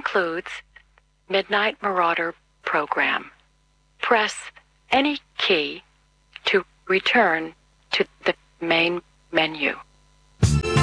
includes Midnight Marauder program. Press any key to return to the main menu.